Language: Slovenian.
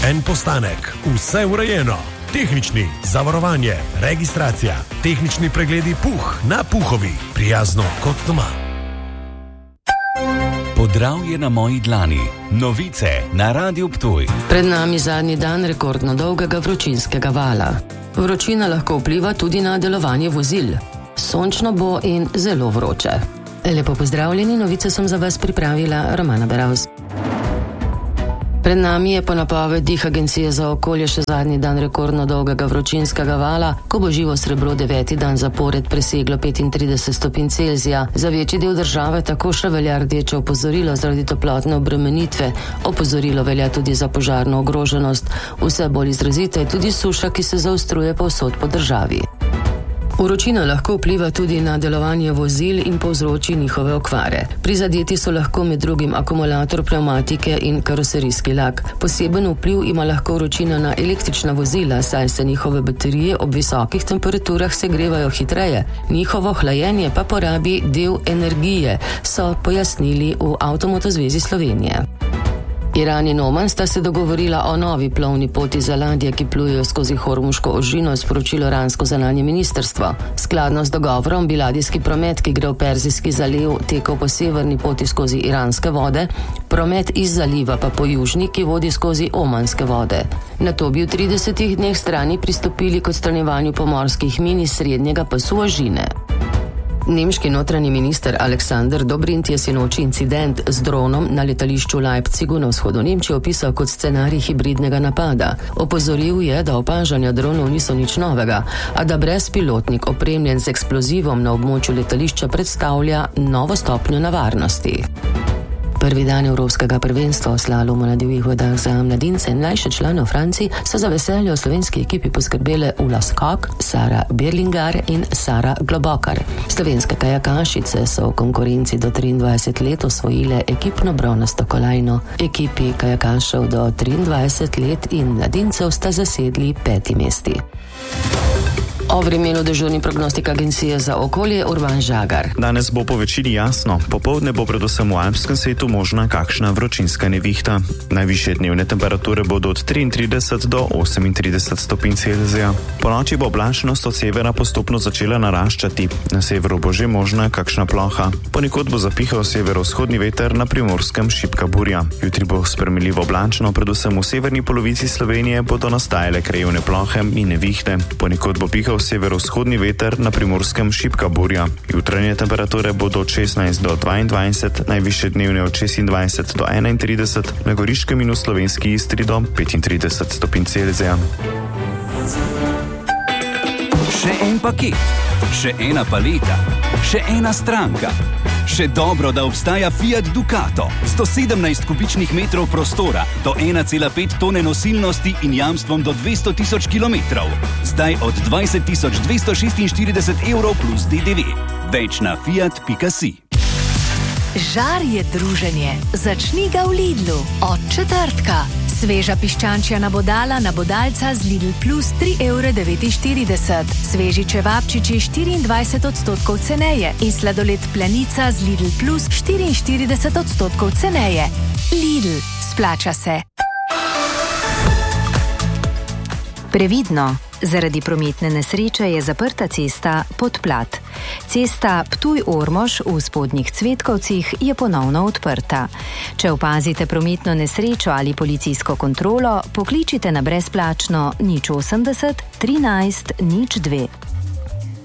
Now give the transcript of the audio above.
En postanek, vse urejeno. Tehnični, zavarovanje, registracija, tehnični pregledi Puh na Puhovi. Prijazno kot doma. Podravje na moji dlani. Novice na Radiu Ptuj. Pred nami zadnji dan rekordno dolgega vročinskega vala. Vročina lahko vpliva tudi na delovanje vozil. Sončno bo in zelo vroče. Lepo pozdravljeni, novice sem za vas pripravila Romana Beravs. Pred nami je po napovedih Agencije za okolje še zadnji dan rekordno dolgega vročinskega vala, ko bo živo srebro 9. dan zapored preseglo 35 stopinj Celzija. Za večji del države tako še velja rdeče opozorilo zaradi toplotne obremenitve. Opozorilo velja tudi za požarno ogroženost. Vse bolj izrazita je tudi suša, ki se zaostruje povsod po državi. Vročina lahko vpliva tudi na delovanje vozil in povzroči njihove okvare. Prizadeti so lahko med drugim akumulator pnevmatike in karoserijski lak. Poseben vpliv ima lahko vročina na električna vozila, saj se njihove baterije ob visokih temperaturah segrevajo hitreje. Njihovo hlajenje pa porabi del energije, so pojasnili v Avtomotozvezi Slovenije. Iran in Oman sta se dogovorila o novi plovni poti za ladje, ki plujejo skozi Hormuško ožino, sporočilo iransko zunanje ministrstvo. Skladno z dogovorom bi ladijski promet, ki gre v Perzijski zaliv, tekel po severni poti skozi iranske vode, promet iz zaliva pa po južni, ki vodi skozi omanske vode. Nato bi v 30 dneh strani pristopili k odstranjevanju pomorskih min iz srednjega pasu ožine. Nemški notranji minister Alexander Dobrindt je sinoči incident z dronom na letališču Leipzigu na vzhodu Nemčije opisal kot scenarij hibridnega napada. Opozoril je, da opažanja dronov niso nič novega, a da brezpilotnik opremljen z eksplozivom na območju letališča predstavlja novo stopnjo nevarnosti. Prvi dan Evropskega prvenstva v slalomu na divjih vodah za mladince in mlajše člane v Franciji so za veselje v slovenski ekipi poskrbele Ula Skok, Sara Birlingar in Sara Globokar. Slovenske kajakašice so v konkurenci do 23 let osvojile ekipno bronasto kolajno. Ekipi kajakašev do 23 let in mladincev sta zasedli 5. mesti. O vremenu dežurni prognostik Agencije za okolje Urban Žagar. Danes bo po večini jasno, popoldne bo predvsem v alpskem svetu možna kakšna vročinska nevihta. Najvišje dnevne temperature bodo od 33 do 38 stopinj Celzija. Po noči bo oblačnost od severa postopno začela naraščati. Na severu bo že možna kakšna ploha. Ponekod bo zapihal severovzhodni veter, na Primorskem šibka burja. Jutri bo spremenljivo oblačno, predvsem v severni polovici Slovenije bodo nastajale krajevne plohe in nevihte. Ponekod bo pihal severovzhodni veter, na Primorskem šibka burja. Jutranje temperature bodo od 16 do 22, najvišje dnevne od 26 do 31, na Goriškem in v slovenski Istri do 35 stopinj Celzija. Še en paket, še ena paleta, še ena stranka. Še dobro, da obstaja Fiat Ducato. 117 kubičnih metrov prostora, do 1,5 tone nosilnosti in jamstvom do 200 000 kilometrov. Zdaj od 20 246 evrov plus DDV. Več na fiat.si. Žar je druženje. Začni ga v Lidlu. Od četrtka. Sveža piščančja nabodala nabodalca z Lidl Plus 3,49 €. Sveži čevapčiči 24% ceneje in sladoled Planica z Lidl Plus 44% ceneje. Lidl, splača se. Previdno. Zaradi prometne nesreče je zaprta cesta Podplat. Cesta Ptuj-Ormož v Spodnjih Cvetkovcih je ponovno odprta. Če opazite prometno nesrečo ali policijsko kontrolo, pokličite na brezplačno 080 13 02.